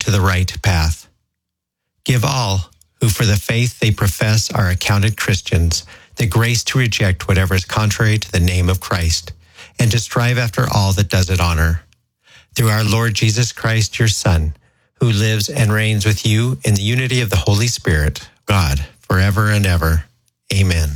to the right path. Give all who for the faith they profess are accounted Christians the grace to reject whatever is contrary to the name of Christ, and to strive after all that does it honor. Through our Lord Jesus Christ, your Son, who lives and reigns with you in the unity of the Holy Spirit, God, forever and ever. Amen.